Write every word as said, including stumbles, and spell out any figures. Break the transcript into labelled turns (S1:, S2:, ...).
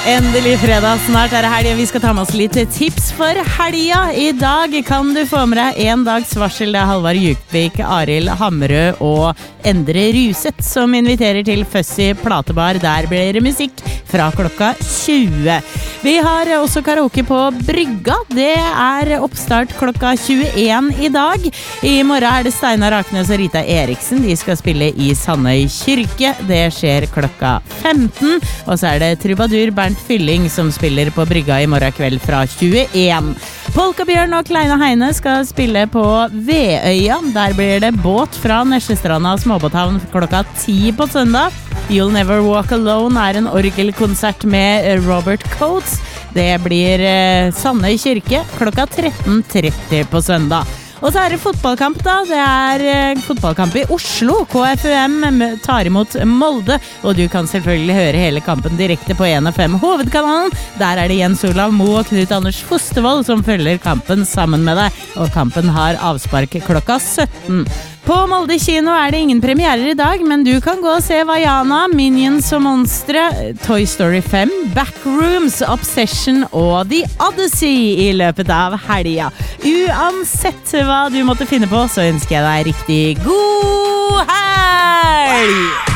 S1: Endelig fredag, snart er det helg. Vi skal ta med oss litt tips for helga. I dag kan du få med deg en dags varsel. Det er Halvard Djupvik, Arild Hammerød og Endre Ruset som inviterer til Fuzzy Platebar. Der blir det musikk fra klokka tjue. Vi har også karaoke på Brygga. Det er oppstart klokka tjueen i dag. I morgen er det Steinar Raknes og Rita Eriksen. De skal spille i Sandøy kirke. Det skjer klokka femten. Og så er det Trubadur Bernt Fylling som spiller på Brygga i morgen kveld fra tjueen. Polka Bjørn og Kleine Heine skal spille på Veøya. Der blir det båt fra Nesjestranda småbåthavn klokka ti på søndag. You'll Never Walk Alone er en orgelkonsert med Robert Coates. Det blir eh, Sandøy kirke klokka tretten tretti på søndag. Og så er det fotballkamp da. Det er eh, fotballkamp i Oslo. K F U M tar imot Molde, og du kan selvfølgelig høre hele kampen direkte på en av fem hovedkanalen. Der er det Jens Olav Mo og Knut Anders Fostervold som følger kampen sammen med deg. Og kampen har avspark klokka sytten. På Molde kino er det ingen premierer i dag, men du kan gå og se Vaiana, Minions og Monstre, Toy Story fem, Backrooms, Obsession og The Odyssey i løpet av helga. Uansett hva du måtte finne på, så ønsker jeg deg riktig god helg!